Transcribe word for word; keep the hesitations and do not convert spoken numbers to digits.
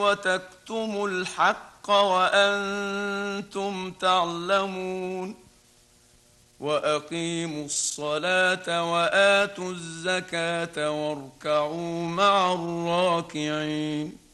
وتكتموا الحق وأنتم تعلمون وأقيموا الصلاة وآتوا الزكاة واركعوا مع الراكعين